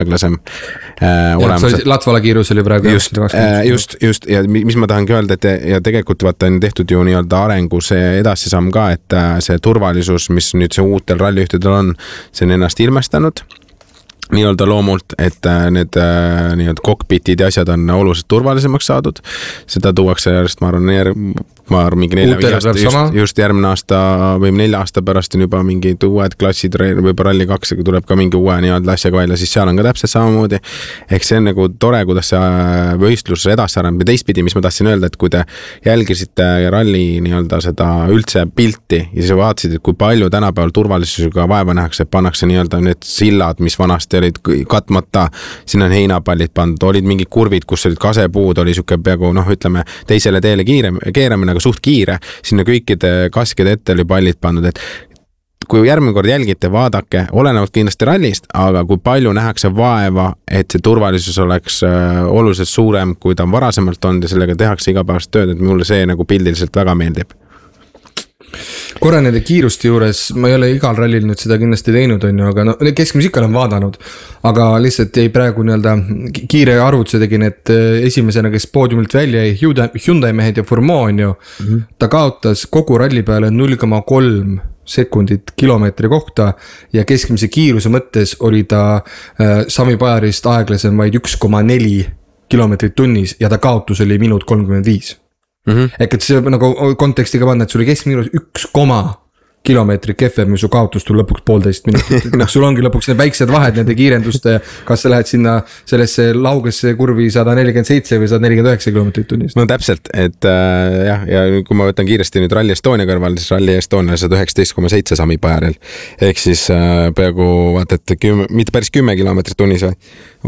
aeglasem olemus. Latvala kiirus oli praegu just ja mis ma tahangi öelda, et ja tegelikult vaata on tehtud ju nii-öelda arengus edasisamm ka, et see turvalisus, mis nüüd see uutel rallijuhtidel on, see on ennast ilmestanud nii-öelda loomult, et need nii-öelda kokpitid ja asjad on oluliselt turvalisemaks saadud. Seda tuuakse järjest, ma arvan, mingi 4 aasta, just järgmine aasta või 4 aasta pärast on juba mingid uued klassid, või Rally 2 tuleb ka mingi uue nii-öelda asjaga välja, siis seal on ka täpselt samamoodi. Ehk see on nagu tore, kuidas see võistlus edasi arendab. Ja teistpidi, mis ma tahtsin öelda, et kui te jälgisite ralli nii-öelda seda üldse pilti ja siis vaatasid, et kui palju tänapäeval turvalisusega vaeva nähakse, pannakse nii-öelda need sillad, mis vanasti olid katmata, sinna on heinapallid pandud, olid mingid kurvid, kus olid kasepuud, oli siuke peaaegu, ütleme, teisele teele keeramine, aga suht kiire, sinna kõikide kaskide ette oli pallid pandud, et kui järgmine kord jälgite, vaadake, olenevalt kindlasti rallist, aga kui palju nähakse vaeva, et see turvalisus oleks oluliselt suurem, kui ta on varasemalt olnud ja sellega tehakse igapäevast tööd, et mulle see nagu pildiliselt väga meeldib. Korra nende kiiruste juures, ma ei ole igal rallil nüüd seda kindlasti teinud, aga keskmis ikka olen vaadanud, aga lihtsalt jäi praegu nii-öelda kiire arvutuse tegin, et esimesena, kes poodiumilt välja jäi Hyundai mehed ja Furman ju, ta kaotas kogu ralli peale 0,3 sekundit kilomeetri kohta ja keskmise kiiruse mõttes oli ta Sami Pajarist aeglasem vaid 1,4 kilomeetrit tunnis ja ta kaotus oli minut 35. Ehk et see nagu kontekstiga panna, et sul oli keskmiirus 1 kilomeetrit kehvem ja su kaotus tuleb lõpuks 1,5 minutit. Sul ongi lõpuks need väiksed vahed nende kiirenduste, kas sa lähed sinna sellesse laugesse kurvi 147 või 149 kilomeetrit tunnis. No täpselt, et jah, ja kui ma võtan kiiresti nüüd Rally Estonia kõrval, siis Rally Estonia 119,7 Sami Pajaril. Ehk siis peaaegu vaata, et mitte päris 10 kilomeetrit tunnis või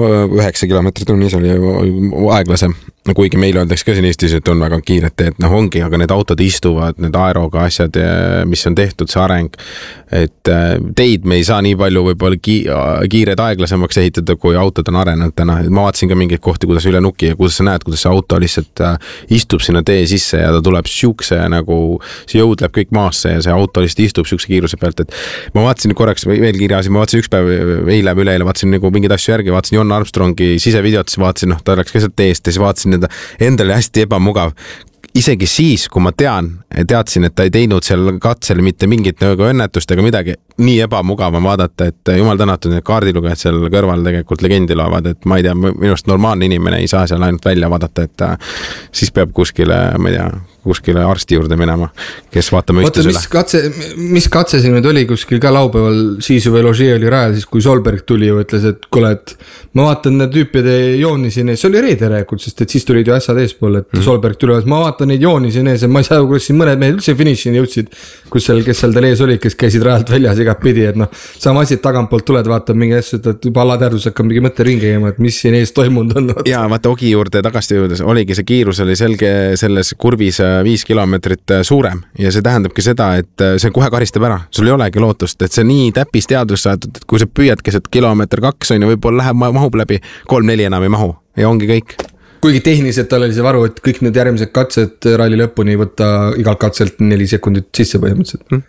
9 kilomeetrit tunnis oli aeglasem. Kuigi meil öeldakse ka siin Eestis, et on väga kiired teed, ongi, aga need autod istuvad, need aeroga asjad, mis on tehtud, see areng, et teid me ei saa nii palju võib-olla kiired aeglasemaks ehitada, kui autod on arenenud täna. Ma vaatasin ka mingeid kohti, kuidas üle nuki ja kuidas sa näed, kuidas see auto lihtsalt istub sinna tee sisse ja ta tuleb siukse nagu, see jõud läheb kõik maasse ja see auto lihtsalt istub siukse kiiruse pealt, et ma vaatasin korraks veel kiirasi, ma vaatasin üks päev üleeile, vaatasin nagu mingeid asju järgi, vaatasin John Armstrongi sisevideot, siis vaatasin, ta läks keselt teest ja siis vaatasin endale hästi ebamugav. Isegi siis, kui ma teadsin, et ta ei teinud seal katsel mitte mingit õnnetust ega midagi, nii ebamugav on vaadata, et jumal tänatud need kaardilugejad seal kõrval tegelikult legendi loevad, et ma ei tea, minust normaalne inimene ei saa seal ainult välja vaadata, et siis peab kuskile, ma ei tea, kuskile arsti juurde minema, kes vaatame ühtusele. Mis katse siin nüüd oli kuskil ka laupäeval, siis ju veel Ogier oli rajal, siis kui Solberg tuli ju ütles, et kuule, et ma vaatan need tüüpide jooni siin ees, see oli reede rääkud, sest et siis tulid ju ässad eespool, et Solberg tuli, et ma vaatan neid jooni siin ees ja ma ei saa ju, kuidas siin mõned mehed üldse finišini jõudsid, kes seal teil ees oli, kes käisid rajalt väljas igat pidi, et sama asi, et tagantpoolt tuled, vaatad mingi asju, et juba alatärdus hakkab mingi mõtte ringi käima, et mis siin ees toimunud on. Ja vaata Ogi juurde tagasi jõudes oligi see kiirus oli selge selles kurvis 5 kilomeetrit suurem ja see tähendabki seda, et see kohe karistab ära, sul ei olegi lootust, et see nii täpis teadus saadud, et kui sa püüad keset kilomeeter 2 on ja võib-olla mahub läbi 3-4 enam ei mahu ja ongi kõik. Kuigi tehniliselt tal oli see varu, et kõik need järgmised katsed ralli lõpuni võtta igalt katselt 4 sekundit sisse põhimõtteliselt.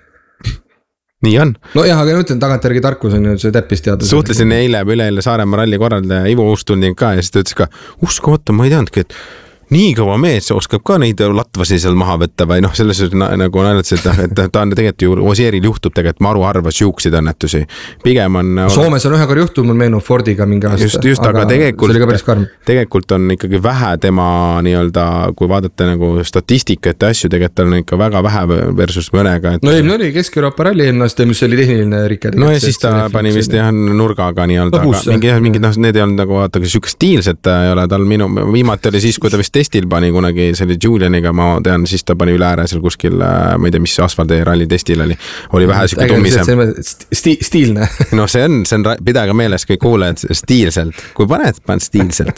Nii on. No jah, aga ütlen, tagantjärgi tarkus on ju see täppis teadus. Suhtlesin üleeile Saaremaa ralli korraldaja Ivo Uustunding ka ja siis ta ütles ka, uskumata, ma ei teadnudki, et nii kõva mees oskab ka neid latvasi seal maha võtta või selles nagu näidates, et ta on tegelikult ju Osieril juhtub tegelikult maru harva siukseid õnnetusi. Pigem on... Soomes on ühe kord juhtum, mul meenub Fordiga mingi aasta. Just, aga tegelikult on ikkagi vähe tema nii-öelda, kui vaadata nagu statistikat ja asju, tegelikult on ikka väga vähe versus mõnega. No eelmine oli Kesk-Euroopa ralli ennast, mis oli tehniline rike. No ja siis ta pani vist jah nurgaga nii-öelda, aga mingid need ei olnud nagu vaata, siuke stiilset ei ole tal viimati oli siis, kui ta vist testil pani kunagi selle Julianiga, ma tean, siis ta pani üle ääre seal kuskil, ma ei tea, mis asfaldi ralli testil oli vähe siuke tummisem. Stiilne. No see on pidage meeles kõik kuulajad stiilselt. Kui paned stiilselt.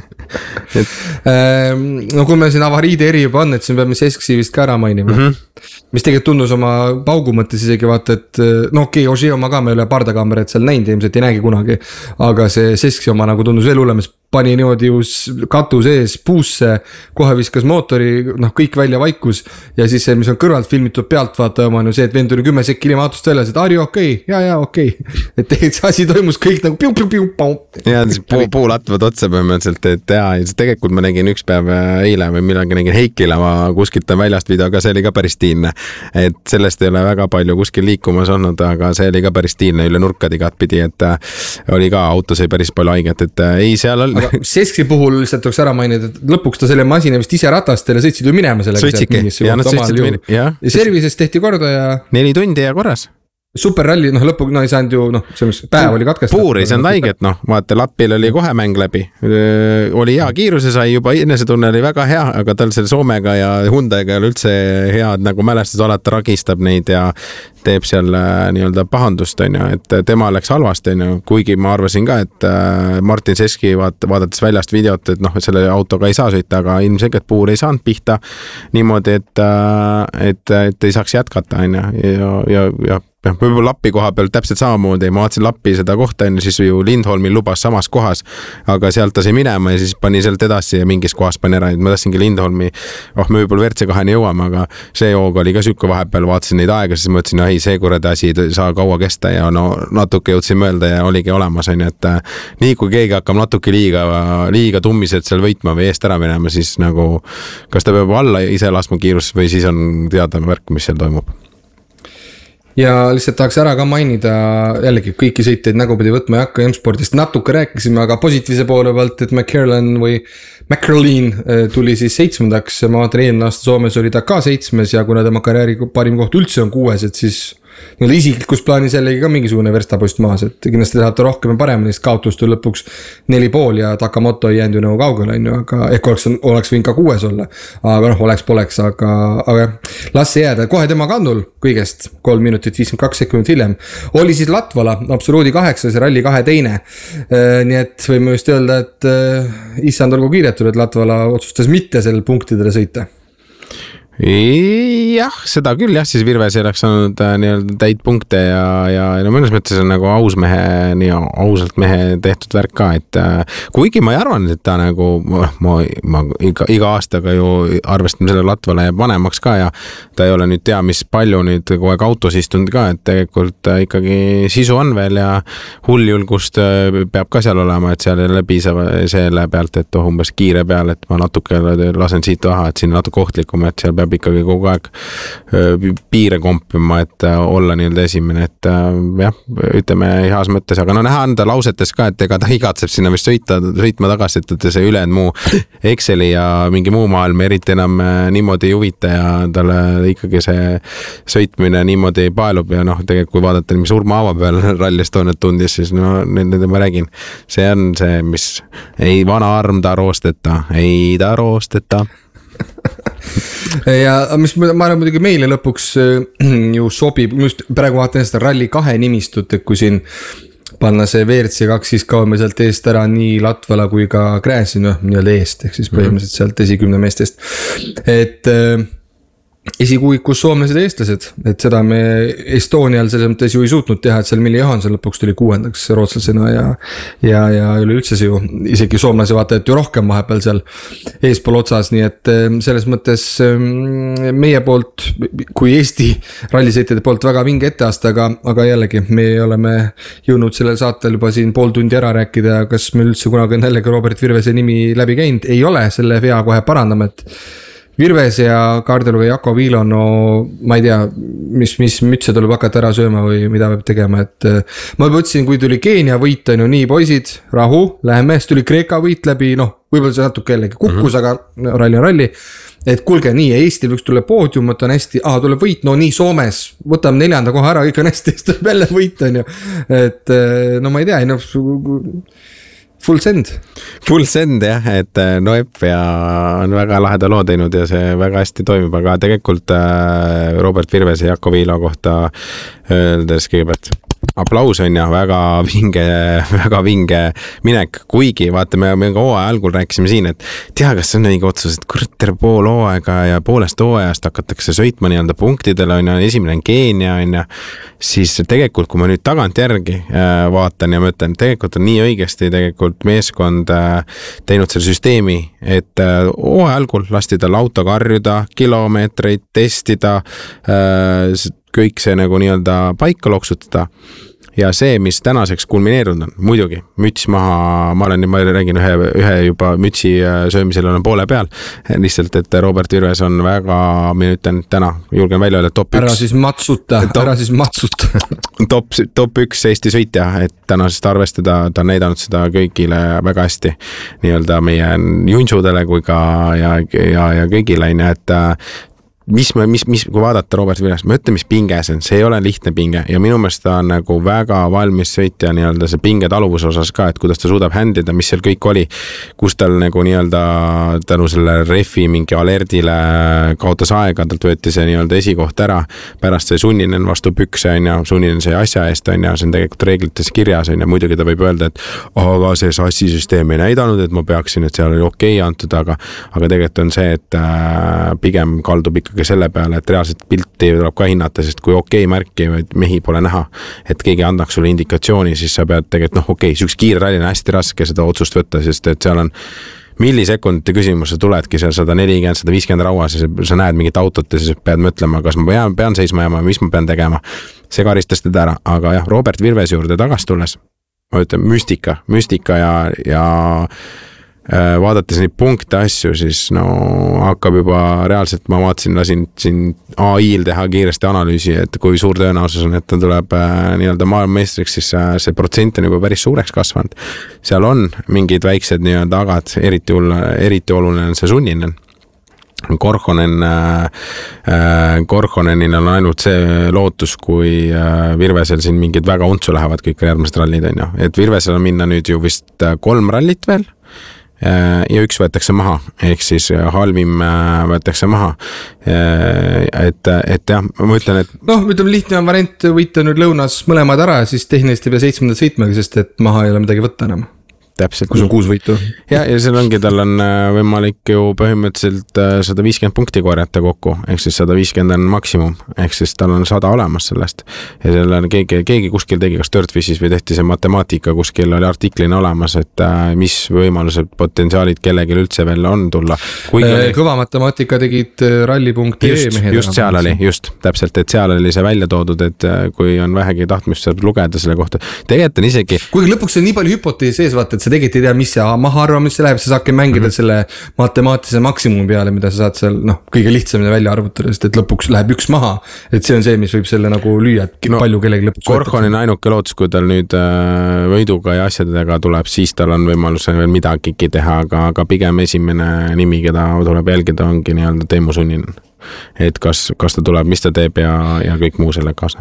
No kui me siin avariide eri juba on, et siin peame Sesksi vist ka ära mainima. Mis tegelikult tundus oma paugu mõttes isegi vaata, et no okei, Ogier oma ka me üle pardakaamerat seal näinud, ilmselt ei näegi kunagi, aga see Sesksi oma nagu tundus veel hullemas pani niimoodi ju katu sees puusse, kohe viskas mootori, noh kõik välja vaikus ja siis see, mis on kõrvalt filmitud pealtvaataja oma on ju see, et vend tuli 10 sekki ilma autost väljas, et are you okei? Ja okei. Et tegelikult see asi toimus kõik nagu piu. Ja pool atvad otsa põhimõtteliselt, et tegelikult ma nägin üks päev eile või millalgi nägin Heikile, ma kuskilt on väljast video, aga see oli ka päris stiilne. Et sellest ei ole väga palju kuskil liikumas olnud, aga see oli ka päris stiilne üle nurkad igatpidi, et oli ka autos ei päris palju haiget, et ei seal oli. Aga Seski puhul lihtsalt tuleks ära mainida, et lõpuks ta selle masina vist ise ratastele sõitsid ju minema sellega. Sõitsidki, ja nad sõitsid. Ja servises tehti korda ja 4 tundi ja korras. Superralli, lõpuks ei saanud ju, päev oli katkestatud. Puur ei saanud haiget, vaata Lappil oli kohe mäng läbi. Oli hea kiiruse, sai juba enesetunne oli väga hea, aga tal selle Soomega ja Hyundai'ga oli üldse head nagu mälestus, alati ragistab neid ja teeb seal nii-öelda pahandust, et tema läks halvasti, kuigi ma arvasin ka, et Martin Seski vaadates väljast videot, et selle autoga ei saa sõita, aga ilmselgelt Puur ei saanud pihta niimoodi, et ei saaks jätkata, ja võib-olla Lappi koha peal täpselt samamoodi, ma vaatasin Lappi seda kohta enne, siis ju Lindholmil lubas samas kohas, aga sealt ta sai minema ja siis pani sealt edasi ja mingis kohas pani ära, ma tahtsingi Lindholmi, me võib-olla WRC2-ni jõuame, aga see joog oli ka sükke vahepeal, vaatasin neid aega, siis mõtlesin, ei, see kuradi asi ei saa kaua kesta ja natuke jõudsin mõelda ja oligi olemas, et nii kui keegi hakkab natuke liiga tummised seal võitma või eest ära minema, siis nagu kas ta peab alla ise laskma kiirust või siis on teada värk, mis seal toimub. Ja lihtsalt tahaks ära ka mainida jällegi kõiki sõiteid nägupidi võtma ei hakka M-spordist natuke rääkisime, aga positiivse poole pealt, et McCarlin tuli siis 7. Ma vaatan eelmine aasta Soomes oli ta ka 7. ja kuna tema karjääri parim koht üldse on 6, et siis isiklikus plaanis jällegi ka mingisugune verstapost maas, et kindlasti tahab ta rohkem ja paremini, sest kaotust on lõpuks 4,5 ja Takamoto ei jäänud ju nagu kaugel, aga ehk oleks võinud ka 6 olla, aga poleks, aga las see jääda, kohe tema kandul kõigest 3 minutit 52 sekundit hiljem oli siis Latvala absoluudi 8 ja ralli 2 teine, nii et võime just öelda, et issand olgu kiidetud, et Latvala otsustas mitte sellel punktidele sõita. Jah, seda küll jah, siis Virves ei oleks saanud nii-öelda täid punkte ja mõnes mõttes on nagu ausalt mehe tehtud värk ka, et kuigi ma ei arvan, et ta nagu ma iga aastaga ju arvestame selle Latvale jääb vanemaks ka ja ta ei ole nüüd tea, mis palju nüüd kogu aeg autos istunud ka, et tegelikult ikkagi sisu on veel ja hulljulgust peab ka seal olema, et seal ei ole piisav selle pealt, et umbes kiire peal, et ma natuke lasen siit vaha, et siin natuke ohtlikum, et seal peab ikkagi kogu aeg piire kompima, et olla nii-öelda esimene, et jah, ütleme heas mõttes, aga näha anda lausetes ka, et ega ta igatseb sinna vist sõitma tagasi, et see ülejäänud muu Exceli ja mingi muu maailm eriti enam niimoodi ei huvita ja talle ikkagi see sõitmine niimoodi paelub ja tegelikult kui vaadata, mis Urmaava peal Rally Estoniat tundis, siis nende ma räägin, see on see, mis ei vana arm ta roosteta, ei ta roosteta. Ja mis ma arvan muidugi meile lõpuks ju sobib, just praegu vaatan seda Rally 2 nimistut, et kui siin panna see WRC2, siis kaome sealt eest ära nii Latvala kui ka Gräzin nii-öelda eest, ehk siis põhimõtteliselt sealt esikümne meestest, et esikuikus soomlased ja eestlased, et seda me Estonial selles mõttes ju ei suutnud teha, et seal Mille Johansson lõpuks tuli 6. rootslasena ja üleüldse see ju isegi soomlase vaatajat ju rohkem vahepeal seal eespool otsas, nii et selles mõttes meie poolt, kui Eesti rallisõitjate poolt väga vinge etteaste, aga jällegi me oleme jõudnud sellel saatel juba siin pool tundi ära rääkida, kas meil üldse kunagi on jällegi Robert Virvese nimi läbi käinud, ei ole, selle vea kohe parandame, et Virves ja Kaardeluga Jako Viilo, no ma ei tea, mis mütse tuleb hakata ära sööma või mida peab tegema, et ma mõtlesin, kui tuli Keenia võit, on ju nii poisid, rahu, läheme, siis tuli Kreeka võit läbi, võib-olla see natuke jällegi kukkus, aga ralli, et kuulge, nii, Eestil võiks tulla poodium, on hästi, tuleb võit, no nii Soomes, võtame 4. koha ära, kõik on hästi, siis tuleb jälle võit, on ju, et no ma ei tea, Full send jah, et Noep ja on väga laheda loo teinud ja see väga hästi toimib, aga tegelikult Robert Virves ja Jako Viilo kohta öeldes kõigepealt aplaus on ja väga vinge minek, kuigi vaata, me ka hooaja algul rääkisime siin, et tea, kas see on õige otsus, et kurat, terve pool hooaega ja poolest hooajast hakatakse sõitma nii-öelda punktidele, on ja esimene on Keenia, on ja siis tegelikult, kui ma nüüd tagantjärgi vaatan ja mõtlen, tegelikult on nii õigesti tegelikult meeskond teinud selle süsteemi, et hooaja algul lasti tal auto karjuda, kilomeetreid testida, kõik see nagu nii-öelda paika loksutada ja see, mis tänaseks kulmineerunud on, muidugi, müts maha, ma räägin ühe juba mütsi söömisel on poole peal, lihtsalt, et Robert Virves on väga, mina ütlen täna, julgen välja öelda top 1. Ära siis matsuta. top 1 Eesti sõitja, et tänasest arvestada, ta on näidanud seda kõigile väga hästi, nii-öelda meie junsudele kui ka ja kõigile, et kui vaadata Robert Virves, ma ütlen, mis pinge see on, see ei ole lihtne pinge ja minu meelest ta on nagu väga valmis sõitja nii-öelda see pinge taluvuse osas ka, et kuidas ta suudab händida, mis seal kõik oli, kus tal nagu nii-öelda tänu selle refi mingi alerdile kaotas aega, talt võeti see nii-öelda esikoht ära, pärast see sunninen vastu pükse on ja sunninen see asja eest on ja see on tegelikult reeglites kirjas on ja muidugi ta võib öelda, et aga see sassisüsteem ei näidanud, et ma peaksin, et seal oli okei antud, aga tegelikult on see, et pigem kaldub ikka selle peale, et reaalselt pilti tuleb ka hinnata, sest kui märki mehi pole näha, et keegi annaks sulle indikatsiooni, siis sa pead tegelikult, üks kiire ralli on hästi raske seda otsust võtta, sest et seal on millisekundite küsimus, sa tuledki seal 140, 150 rauas ja sa näed mingit autot ja siis pead mõtlema, kas ma pean seisma jääma, mis ma pean tegema. See karistas teda ära, aga jah, Robert Virves juurde tagasi tulles, ma ütlen müstika ja vaadates neid punkte asju, siis hakkab juba reaalselt, ma vaatasin, lasin siin AI-l teha kiiresti analüüsi, et kui suur tõenäosus on, et ta tuleb nii-öelda maailmameistriks, siis see protsent on juba päris suureks kasvanud. Seal on mingid väiksed nii-öelda agad, eriti oluline on see sunninen. Korhonenil on ainult see lootus, kui Virvesel siin mingid väga untsu lähevad kõik järgmised rallid, on ju. Et Virvesel on minna nüüd ju vist 3 rallit veel, ja 1 võetakse maha, ehk siis halvim võetakse maha, et jah, ma ütlen, et ütleme, lihtne on variant võita nüüd lõunas mõlemad ära ja siis tehniliselt ei pea 7. sõitmagi, sest et maha ei ole midagi võtta enam. Täpselt. Kus on 6 võitu. Ja seal ongi, tal on võimalik ju põhimõtteliselt 150 punkti korjata kokku, ehk siis 150 on maksimum, ehk siis tal on 100 olemas sellest. Ja seal on keegi kuskil tegi, kas Dirtfishis või tehti see matemaatika, kuskil oli artiklina olemas, et mis võimalused, potentsiaalid kellelgi üldse veel on tulla. Kõva matemaatika tegid ralli.ee mehed. Just seal oli, just täpselt, et seal oli see välja toodud, et kui on vähegi tahtmist saab lugeda selle kohta. Tegelikult on isegi... Kuigi lõpuks on nii palju hüpoteesi sees, vaata, et sa tegelikult ei tea, mis see mahaarvamisse läheb, sa saadki mängida selle matemaatilise maksimumi peale, mida sa saad seal kõige lihtsamini välja arvutada, sest et lõpuks läheb 1 maha, et see on see, mis võib selle nagu lüüa, et palju kellegi lõpuks Korhonen ainuke lootus, kui tal nüüd võiduga ja asjadega tuleb, siis tal on võimalus veel midagi teha, aga pigem esimene nimi, keda tuleb jälgida, ongi nii-öelda Teemu Sunninen. Et kas ta tuleb, mis ta teeb ja kõik muu selle kaasa.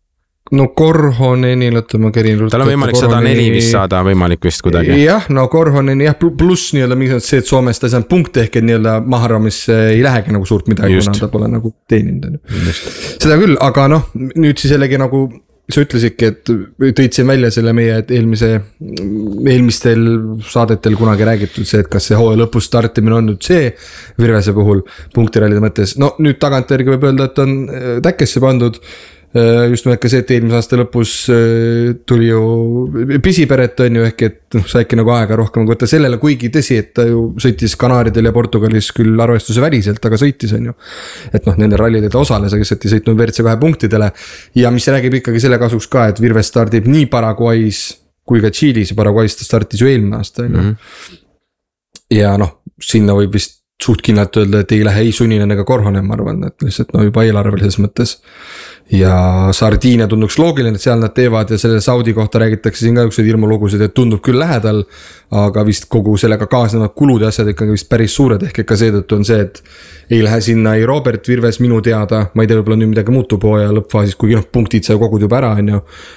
Korhonenil, ma kerin tal on võimalik 104 vist saada, võimalik vist kuidagi. Jah, Korhonen pluss nii-öelda see, et Soomest ta on punkt ehk et nii-öelda maharamisse ei lähegi nagu suurt midagi, kuna ta pole nagu teeninud. Seda küll, aga nüüd siis jällegi nagu sa ütlesidki, et tõid siin välja selle meie eelmistel saadetel kunagi räägitud see, et kas see hooaja lõpus startimine on nüüd see Virvese puhul punktirallide mõttes. Nüüd tagantjärgi võib öelda, et on täkkesse pandud. Just nimelt ka see, et eelmise aasta lõpus tuli ju pisiperet on ju, ehk et saiki nagu aega rohkem võtta sellele, kuigi tõsi, et ta ju sõitis Kanaaridel ja Portugalis küll arvestuse väliselt, aga sõitis on ju. Et nende rallidel ta osales, aga lihtsalt ei sõitnud WRC2 punktidele ja mis räägib ikkagi selle kasuks ka, et Virves stardib nii Paraguay's kui ka Tšiilis ja Paraguay's ta startis ju eelmine aasta on ju. Ja sinna võib vist suht kindlalt öelda, et ei lähe ei Sunninen ega Korhonen, ma arvan, et lihtsalt juba eelarvelises mõttes. Ja Sardiinia tunduks loogiline, et seal nad teevad ja selle Saudi kohta räägitakse siin ka ükseid hirmulugusid, et tundub küll lähedal, aga vist kogu sellega kaasnevad kulud ja asjad ikkagi vist päris suured, ehk ka seetõttu on see, et ei lähe sinna ei Robert Virves minu teada, ma ei tea, võib-olla nüüd midagi muutub hooaja lõppfaasis, kuigi punktid sa kogud juba ära on ju.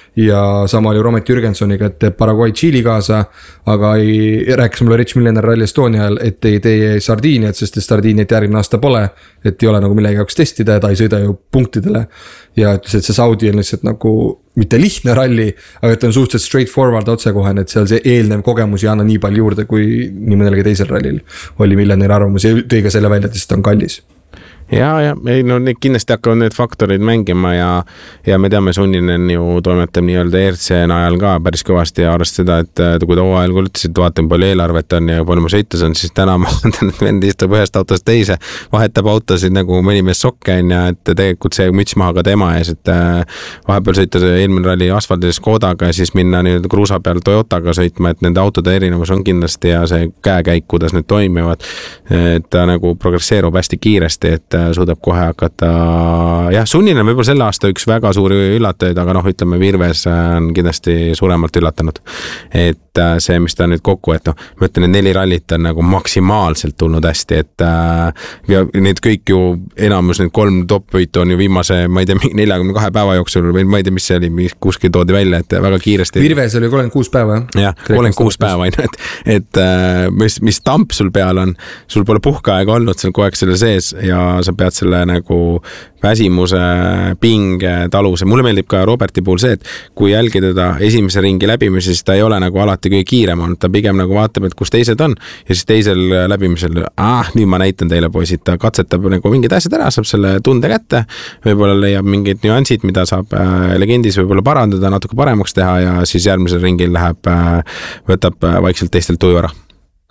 ja sama oli Romet Jürgensoniga, et teeb Paraguay Tšiili kaasa, aga rääkis mulle Rich Millionaire Rally Estonial, et ei tee Sardiiniat, sest Sardiiniat järgmine aasta pole, et ei ole nagu millegi jaoks testida ja ta ei sõida ju punktidele. Ja ütles, et see Saudi on lihtsalt nagu mitte lihtne ralli, aga et on suhteliselt straightforward otsekohane, et seal see eelnev kogemus ei anna nii palju juurde, kui nii mõnelgi teisel rallil oli Millionaire arvamus ja tõi ka selle välja, et lihtsalt on kallis. Ja ei no kindlasti hakkavad need faktorid mängima ja me teame, Sunninen ju toimetab nii-öelda ERC najal ka päris kõvasti ja arvast seda, et kui ta hooajal kulutasid, vaatan palju eelarvet on ja palju ma sõitus on, siis täna ma vaatan, et vend istub ühest autost teise, vahetab autosid nagu mõni mees sokke on ja et tegelikult see müts maha ka tema ees, et vahepeal sõita eelmine ralli asfaldil Škodaga ja siis minna nii-öelda kruusa peal Toyotaga sõitma, et nende autode erinevus on kindlasti ja see käekäik, kuidas need toimivad, et ta nagu progresseerub hästi kiiresti, et suudab kohe hakata, jah, Sunninen võib-olla selle aasta üks väga suuri üllatajaid, aga noh, ütleme Virves on kindlasti suuremalt üllatanud, et see, mis ta nüüd kokku, et noh, ma ütlen, et 4 rallit on nagu maksimaalselt tulnud hästi, et ja need kõik ju enamus, need 3 top-võitu on ju viimase, ma ei tea, 42 päeva jooksul või ma ei tea, mis see oli, kuskil toodi välja, et väga kiiresti. Virves oli 36 päeva, jah? Jah, 36 päeva, et mis tamp sul peal on, sul pole puhkeaega olnud seal kogu aeg selle sees ja sa pead selle nagu väsimuse, pinge, taluse. Mulle meeldib ka Roberti puhul see, et kui jälgida teda esimese ringi läbimise, siis ta ei ole nagu alati kõige kiirem olnud. Ta pigem nagu vaatab, et kus teised on ja siis teisel läbimisel, nüüd ma näitan teile poisid, ta katsetab nagu mingid asjad ära, saab selle tunde kätte, võib-olla leiab mingid nüansid, mida saab legendis võib-olla parandada, natuke paremaks teha ja siis järgmisel ringil võtab vaikselt teistelt tuju ära.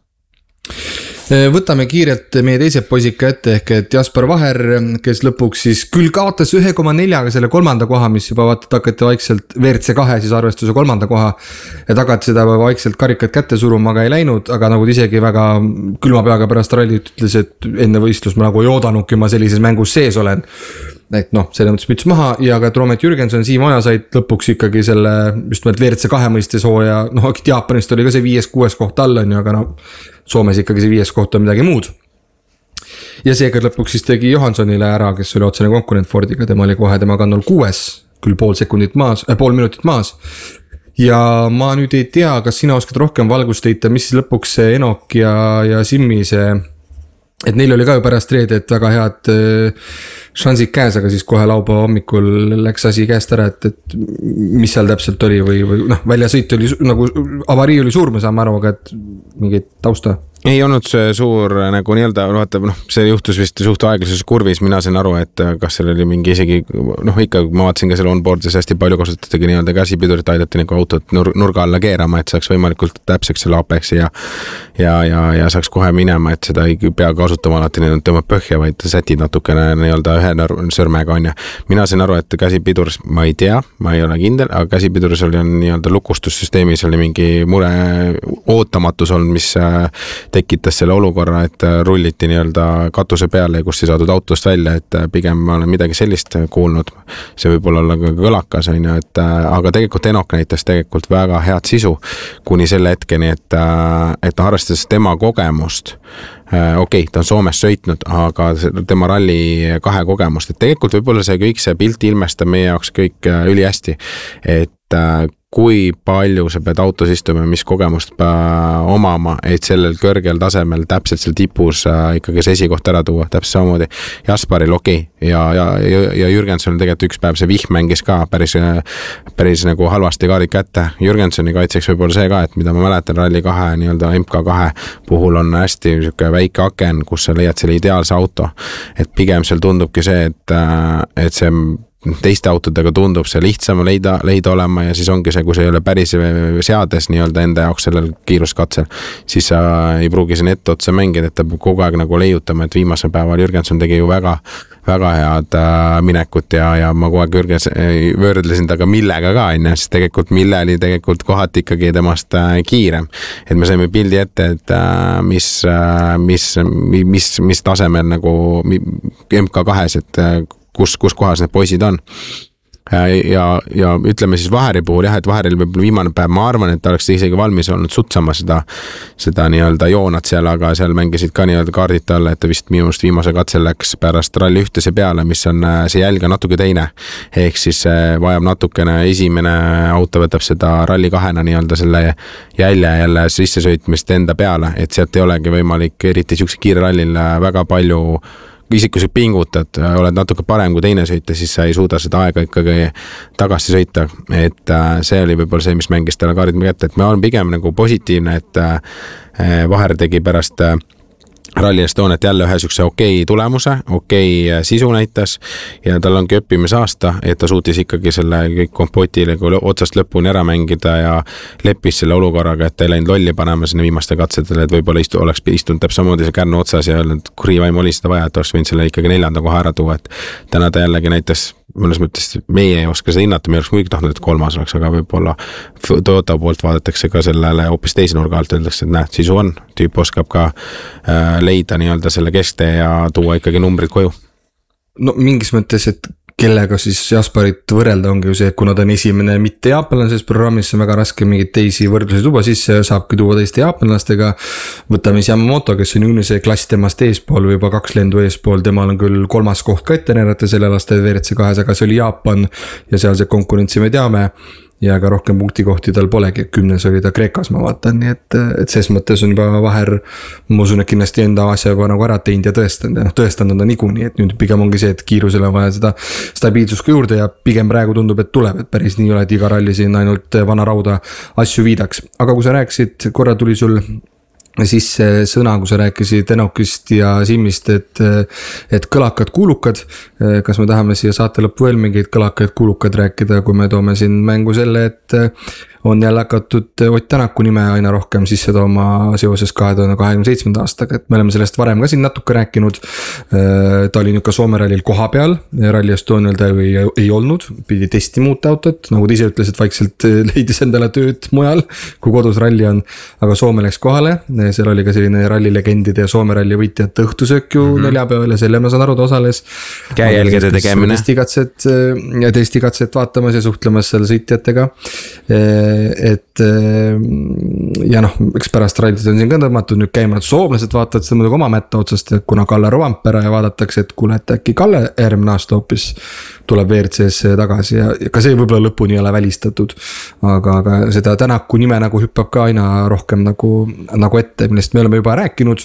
Võtame kiirelt meie teised poisika ette ehk et Jasper Vaher, kes lõpuks siis küll kaotas 1,4 selle 3. koha, mis juba vaata hakati vaikselt WRC2 siis arvestuse 3. koha ja tagati seda vaikselt karikat kätte suruma, aga ei läinud, aga nagu isegi väga külma peaga pärast rallit ütles, et enne võistlus ma nagu ei oodanudki, ma sellises mängus sees olen. Et noh, selle mõttes müts maha ja ka Romet Jürgenson, Siim Oja said lõpuks ikkagi selle just mõelt WRC2 mõistes hooja, noh, Jaapanist oli ka see 5.-6 koht all on ju, aga noh, Soomes ikkagi see 5 koht on midagi muud. Ja seega lõpuks siis tegi Johanssonile ära, kes oli otsene konkurent Fordiga, tema oli kohe tema kannul 6, küll pool minutit maas. Ja ma nüüd ei tea, kas sina oskad rohkem valgust heita, mis siis lõpuks see Enok ja Simmi see, et neil oli ka ju pärast reedet väga head šansid käes, aga siis kohe laupäeva hommikul läks asi käest ära, et mis seal täpselt oli või noh, väljasõit oli nagu, avarii oli suur, me saame aru, aga et mingit tausta. Ei olnud see suur nagu nii-öelda, noh, see juhtus vist suht aeglases kurvis, mina sain aru, et kas seal oli mingi isegi, noh ikka ma vaatasin ka selle onboardis hästi palju kasutatagi nii-öelda käsipidurit aidati nagu autot nurga alla keerama, et saaks võimalikult täpseks selle Apexi ja saaks kohe minema, et seda ei pea kasutama alati nii-öelda tõmbab põhja, vaid sätid natukene nii-öelda ühe sõrmega on ja mina sain aru, et käsipidur, ma ei tea, ma ei ole kindel, aga käsipiduris oli nii-öelda lukustussüsteemis oli mingi mure ootamatus olnud, mis tekitas selle olukorra, et rulliti nii-öelda katuse peale, kus ei saadud autost välja, et pigem ma olen midagi sellist kuulnud. See võib olla ka kõlakas, on ju, et aga tegelikult Enok näitas tegelikult väga head sisu kuni selle hetkeni, et arvestades tema kogemust, okei, ta on Soomes sõitnud, aga tema ralli 2 kogemust, et tegelikult võib-olla see kõik see pilt ilmestab meie jaoks kõik üli hästi, et kui palju sa pead autos istuma, mis kogemust omama, et sellel kõrgel tasemel täpselt seal tipus ikkagi see esikoht ära tuua, täpselt samamoodi Jasparil okei. Ja Jürgenson tegelikult üks päev see vihm mängis ka päris nagu halvasti kaardid kätte. Jürgensoni kaitseks võib-olla see ka, et mida ma mäletan ralli 2 nii-öelda MK2 puhul on hästi väike aken, kus sa leiad selle ideaalse auto, et pigem seal tundubki see, et see teiste autodega tundub see lihtsam leida olema ja siis ongi see, kui see ei ole päris seades nii-öelda enda jaoks sellel kiiruskatsel, siis sa ei pruugi siin ette otsa mängida, et ta kogu aeg nagu leiutama, et viimasel päeval Jürgenson tegi ju väga head minekut ja ma kogu aeg võrdlesin taga Millega ka, sest tegelikult Mille oli tegelikult kohati ikkagi temast kiirem, et me saime pildi ette, et mis tasemel nagu MK2-s, et kus kohas need poisid on. ja ütleme siis Vaheri puhul jah, et Vaheril võib-olla viimane päev, ma arvan, et ta oleks isegi valmis olnud sutsama seda nii-öelda joonat seal, aga seal mängisid ka nii-öelda kaardid talle, et ta vist minust viimase katsel läks pärast ralli ühtese peale, mis on see jälg on natuke teine. Ehk siis vajab natukene, esimene auto võtab seda ralli 2-na nii-öelda selle jälje jälle sisse sõitmist enda peale, et sealt ei olegi võimalik eriti siukse kiire rallil väga palju kui sa pingutad, oled natuke parem kui teine sõita, siis sa ei suuda seda aega ikkagi tagasi sõita, et see oli võib-olla see, mis mängis talle kaardid kätte, et ma olen pigem nagu positiivne, et Vaher tegi pärast Rally Estoniat jälle ühe sükse okei tulemuse, okei sisu näitas ja tal ongi õppimisaasta, et ta suutis ikkagi selle kõik kompotile otsast lõpuni ära mängida ja leppis selle olukorraga, et ta ei läinud lolli panema sinna viimaste katsetele, et võib-olla oleks istunud täpselt samamoodi see kärnu otsas ja öelnud, kuri vaim oli seda vaja, et oleks võinud selle ikkagi 4. koha ära tuua, et täna ta jällegi näitas mõnes mõttes meie ei oska seda hinnata, me oleks muidugi tahtnud, et 3. oleks, aga võib-olla Toyota poolt vaadatakse ka sellele hoopis teise nurga alt, öeldakse, et näed, sisu on, tüüp oskab ka leida nii-öelda selle kesktee ja tuua ikkagi numbrid koju. No mingis mõttes, et kellega siis Jasparit võrrelda ongi ju see, et kuna ta on esimene mitte jaapanlane selles programmis, on väga raske mingeid teisi võrdlusi tuua sisse, saabki tuua teiste jaapanlastega. Võtame siis Yamamoto, kes on juunise klass temast eespool või juba 2 lendu eespool, temal on küll 3. koht ka ette näidata selle laste WRC2-s, aga see oli Jaapan ja seal see konkurentsi me teame. Ja ka rohkem punktikohti tal polegi, 10 oli ta Kreekas, ma vaatan, nii et ses mõttes on juba Vaher, ma usun, et kindlasti enda asja juba nagu ära teinud ja tõestanud on ta niikuinii, et nüüd pigem ongi see, et kiirusele on vaja seda stabiilsust ka juurde ja pigem praegu tundub, et tuleb, et päris nii ole, et iga ralli siin ainult vana rauda asju viidaks. Aga kui sa rääkisid, korra tuli sul sisse sõna, kui sa rääkisid Enokist ja Simmist, et kõlakad kuulukad, kas me tahame siia saate lõppu veel mingeid kõlakaid kuulukad rääkida, kui me toome siin mängu selle, et on jälle hakatud Ott Tänaku nime aina rohkem sisse tooma seoses 2027. aastaga, et me oleme sellest varem ka siin natuke rääkinud. Ta oli nüüd ka Soome rallil koha peal, Rally Estonial ta ei olnud, pidi testi muuta autot, nagu ta ise ütles, et vaikselt leidis endale tööd mujal, kui kodus ralli on, aga Soome läks kohale, seal oli ka selline rallilegendide ja Soome ralli võitjate õhtusöök ju neljapäeval ja selle ma saan aru, ta osales. Käejälgede tegemine. Testikatset vaatamas ja suhtlemas seal sõitjatega. Et ja noh, eks pärast rallid on siin ka tõmmatud nüüd käima, et soomlased vaatavad seda muidugi oma mätta otsast, et kuna Kalle Rovanpera ja vaadatakse, et kuule, et äkki Kalle järgmine aasta hoopis tuleb WRC-sse tagasi ja ka see võib-olla lõpuni ei ole välistatud, aga seda Tänaku nime nagu hüppab ka aina rohkem nagu ette, millest me oleme juba rääkinud,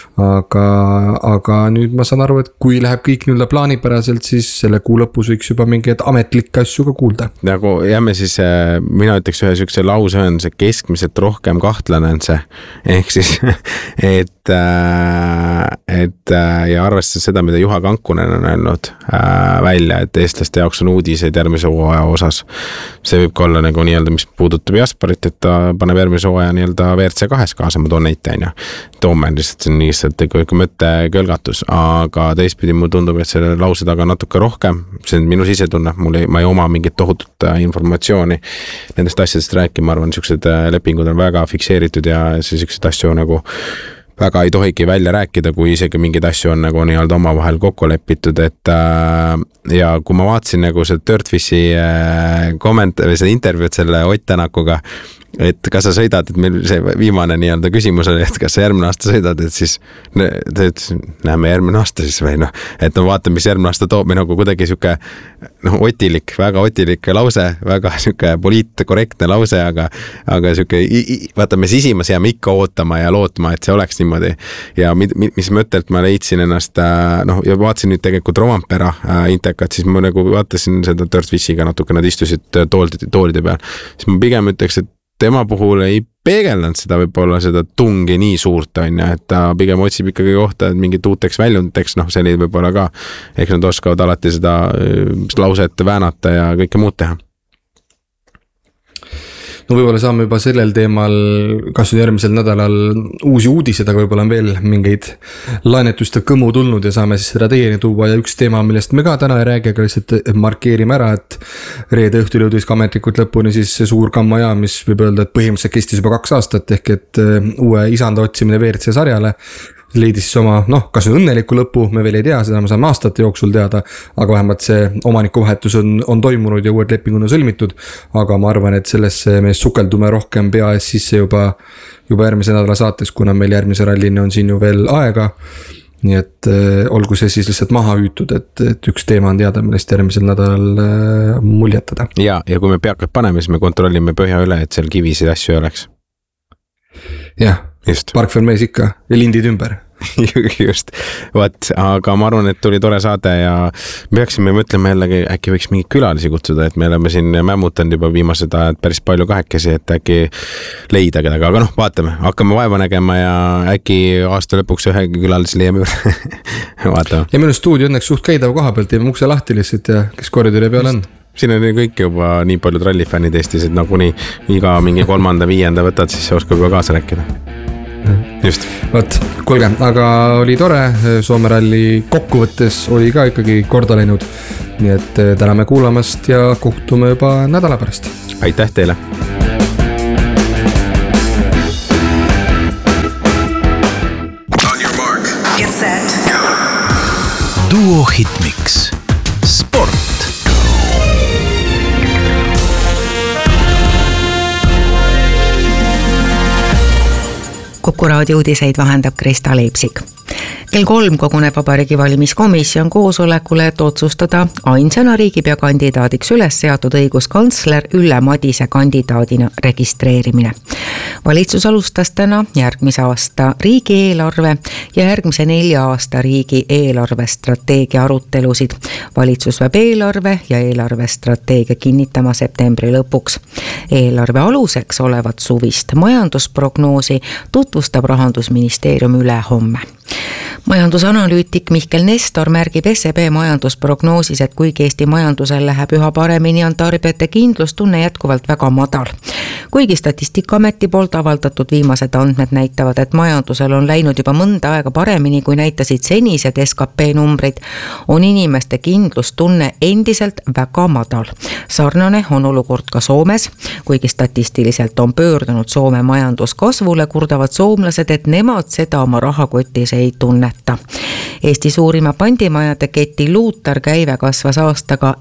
aga nüüd ma saan aru, et kui läheb kõik nii-öelda plaanipäraselt, siis selle kuu lõpus võiks juba mingeid ametlikke asju ka kuulda. Nagu jääme siis, mina ütleks ühe sükse lause on see keskmiselt rohkem kahtlane on see, ehk siis, et ja arvestades seda, mida Juha Kankunen on öelnud välja, et eestlaste jaoks on uudiseid järgmise hooaja osas. See võib ka olla nagu nii-öelda, mis puudutab Jasparit, et ta paneb järgmise hooaja nii-öelda WRC2 kaasa, ma toon näite, toome lihtsalt, see on lihtsalt ikka mõtte kölgatus, aga teistpidi mul tundub, et selle lause taga natuke rohkem, see on minu sisetunne, ma ei oma mingit tohutut informatsiooni nendest asjadest rääkima, ma arvan, niisugused lepingud on väga fikseeritud ja niisugused asju nagu väga ei tohigi välja rääkida, kui isegi mingeid asju on nagu nii-öelda omavahel kokku lepitud, et ja kui ma vaatasin nagu see Dirtfishi või see intervjuud selle Ott Tänakuga, et kas sa sõidad, et meil see viimane nii-öelda küsimus oli, et kas sa järgmine aasta sõidad, et siis näeme järgmine aasta siis või et vaatame, mis järgmine aasta toob, või nagu kuidagi siuke otilik, väga otilik lause, väga siuke poliitkorrektne lause, aga siuke, vaatame sisimas jääme ikka ootama ja lootma, et see oleks niimoodi. Ja mis mõttelt ma leidsin ennast, ja vaatasin nüüd tegelikult Rovanpera intekat, siis ma nagu vaatasin seda Dirtfishiga natuke, nad istusid toolide peal, siis ma pigem ütleks, et tema puhul ei peegeldanud seda võib-olla seda tungi nii suurt on ja, et ta pigem otsib ikkagi kohta, et mingit uuteks väljunditeks, see oli võib-olla ka, eks nad oskavad alati seda lauset väänata ja kõike muud teha. No võib-olla saame juba sellel teemal, kas on järgmisel nädalal uusi uudised, aga võib-olla on veel mingeid laenetuste kõmu tulnud ja saame siis seda teieni tuua ja üks teema, millest me ka täna ei räägi, aga lihtsalt markeerime ära, et reede õhtul jõudis ka ametlikult lõpuni siis see suur gammaja, mis võib öelda, et põhimõtteliselt kestis juba 2 aastat ehk et uue isanda otsimine WRC sarjale. leidis siis oma, kas õnneliku lõpu, me veel ei tea, seda me saame aastate jooksul teada, aga vähemalt see omanikuvahetus on toimunud ja uued lepingud on sõlmitud, aga ma arvan, et sellesse me sukeldume rohkem pea ees sisse juba järgmise nädala saates, kuna meil järgmise rallini on siin ju veel aega. Nii et olgu see siis lihtsalt maha hüütud, et üks teema on teada, millest järgmisel nädalal muljetada. Ja kui me peakad paneme, siis me kontrollime põhja üle, et seal kivisid asju ei oleks. Jah, parkvel mees ikka ja lindid ümber. Just, aga ma arvan, et tuli tore saade ja peaksime mõtlema jällegi, äkki võiks mingi külalisi kutsuda, et me oleme siin mämmutanud juba viimased ajad päris palju kahekesi, et äkki leida kedagi, aga vaatame, hakkame vaeva nägema ja äkki aasta lõpuks ühe külalisi leiame vaatame. Ja meil on stuudio õnneks suht käidav koha pealt, teeme ukse lahti lihtsalt ja kes koridori peal on. Siin on kõik juba nii paljud rallifännid Eestis, et nagunii iga mingi 3., 5. võtad, siis see oskab juba kaasa rääkida. Just. Võt, kuulge, aga oli tore, Soome ralli kokkuvõttes oli ka ikkagi korda läinud. Nii et täname kuulamast ja kohtume juba nädala pärast. Aitäh teile! Get set. Duo Hitmix. Sport. Kuku raadio uudiseid vahendab Krista Leipsik. Kell 3 koguneb Vabariigi Valimiskomisjon koosolekule, et otsustada ainsana riigipea kandidaadiks üles seatud õiguskantsler Ülle Madise kandidaadina registreerimine. Valitsus alustas täna järgmise aasta riigieelarve ja järgmise 4 aasta riigieelarve strateegia arutelusid. Valitsus peab eelarve ja eelarvestrateegia kinnitama septembri lõpuks. Eelarve aluseks olevat suvist majandusprognoosi tutvustab Rahandusministeerium ülehomme. Majandusanalüütik Mihkel Nestor märgib SEB majandusprognoosis, et kuigi Eesti majandusel läheb üha paremini, on tarbijate kindlustunne jätkuvalt väga madal. Kuigi Statistikaameti poolt avaldatud viimased andmed näitavad, et majandusel on läinud juba mõnda aega paremini, kui näitasid senised SKP numbrid, on inimeste kindlustunne endiselt väga madal. Sarnane on olukord ka Soomes, kuigi statistiliselt on pöördunud Soome majanduskasvule, kurdavad soomlased, et nemad seda oma rahakotis ei tunneta. Eesti suurima pandimajade keti Luutar käive kasvas aastaga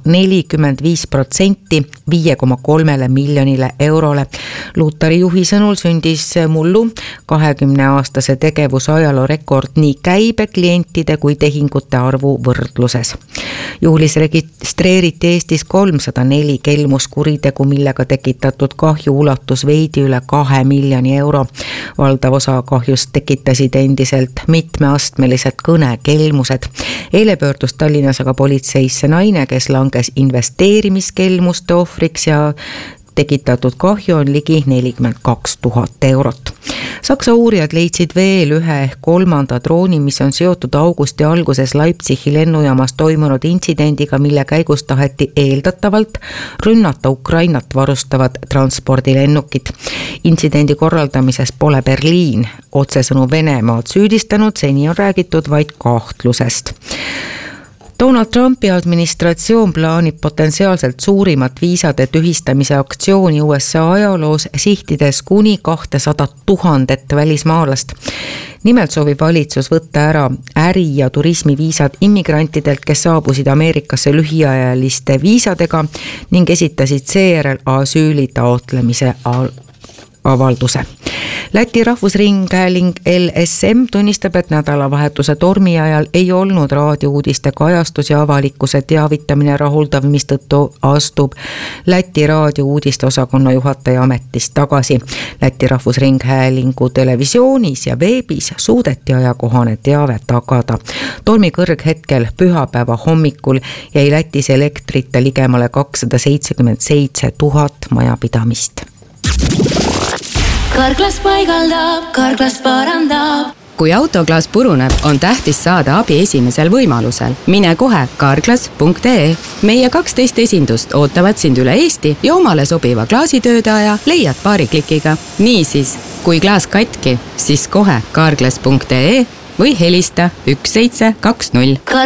45% 5,3 miljonile eurole. Luutari juhi sõnul sündis mullu 20-aastase tegevuse ajaloo rekord nii käibe, klientide kui tehingute arvu võrdluses. Juulis registreeriti Eestis 304 kelmuskuritegu, millega tekitatud kahju ulatus veidi üle 2 miljoni euro. Valdav osa kahjust tekitasid endiselt mitmeastmelised kõnekelmused. Eile pöördus Tallinnas aga politseisse naine, kes langes investeerimiskelmuste ohvriks ja tekitatud kahju on ligi 42 000 eurot. Saksa uurijad leidsid veel ühe ehk 3. drooni, mis on seotud augusti alguses Leipzigi lennujaamas toimunud intsidendiga, mille käigus taheti eeldatavalt rünnata Ukrainat varustavad transpordilennukid. Intsidendi korraldamises pole Berliin otsesõnu Venemaad süüdistanud, seni on räägitud vaid kahtlusest. Donald Trumpi administratsioon plaanib potentsiaalselt suurimat viisade tühistamise aktsiooni USA ajaloos, sihtides kuni 200 000 välismaalast. Nimelt soovib valitsus võtta ära äri- ja turismiviisad immigrantidelt, kes saabusid Ameerikasse lühiajaliste viisadega ning esitasid seejärel asüüli taotlemise avalduse. Läti rahvusringhääling LSM tunnistab, et nädalavahetuse tormi ajal ei olnud raadiouudiste kajastus ja avalikkuse teavitamine rahuldav, mistõttu astub Läti raadiouudiste osakonna juhataja ametist tagasi. Läti rahvusringhäälingu televisioonis ja veebis suudeti ajakohane teave tagada. Tormi kõrghetkel pühapäeva hommikul jäi Lätis elektrita ligemale 277 000 majapidamist. Karklas paigaldab, Karklas parandab. Kui autoklaas puruneb, on tähtis saada abi esimesel võimalusel. Mine kohe karklas.ee. Meie 12 esindust ootavad sind üle Eesti ja omale sobiva klaasitöödaja leiad paari klikiga. Niisiis, kui klaas katki, siis kohe karklas.ee või helista 1720.